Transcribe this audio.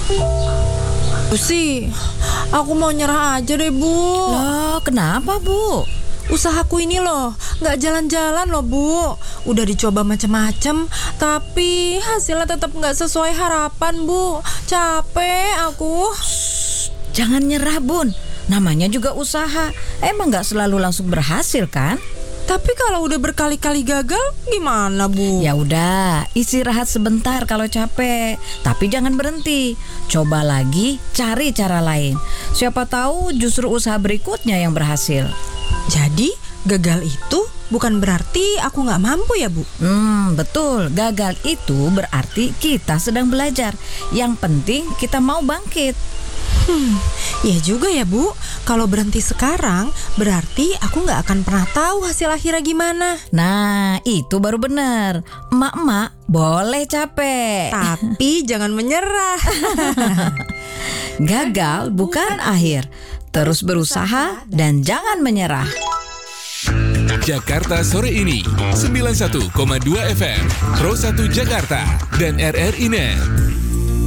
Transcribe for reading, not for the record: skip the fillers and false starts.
Aku mau nyerah aja deh, Bu. Loh, kenapa, Bu? Usahaku ini loh, gak jalan-jalan loh, Bu. Udah dicoba macem-macem, tapi hasilnya tetap gak sesuai harapan, Bu. Capek aku. Jangan nyerah, Bun. Namanya juga usaha. Emang gak selalu langsung berhasil, kan? Tapi kalau udah berkali-kali gagal, gimana, Bu? Ya udah, istirahat sebentar kalau capek. Tapi jangan berhenti. Coba lagi, cari cara lain. Siapa tahu justru usaha berikutnya yang berhasil. Jadi, gagal itu bukan berarti aku gak mampu ya, Bu? Betul. Gagal itu berarti kita sedang belajar. Yang penting kita mau bangkit. Ya juga ya, Bu. Kalau berhenti sekarang, berarti aku gak akan pernah tahu hasil akhirnya gimana. Nah, itu baru benar. Emak-emak boleh capek, tapi jangan menyerah. Gagal bukan akhir. Terus berusaha dan jangan menyerah. Jakarta Sore Ini 91,2 FM Pro 1 Jakarta dan RRI Net.